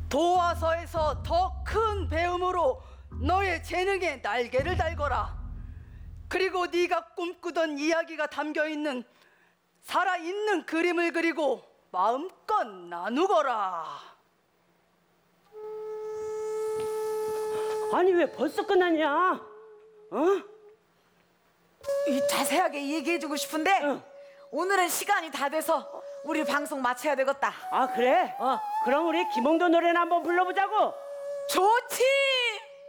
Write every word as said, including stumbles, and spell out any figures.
도화서에서 더 큰 배움으로 너의 재능에 날개를 달거라. 그리고 네가 꿈꾸던 이야기가 담겨있는 살아있는 그림을 그리고 마음껏 나누거라. 아니 왜 벌써 끝났냐? 어? 이 자세하게 얘기해주고 싶은데 응. 오늘은 시간이 다 돼서 우리 방송 마쳐야 되겠다. 아 그래? 어. 그럼 우리 김홍도 노래나 한번 불러보자고. 좋지.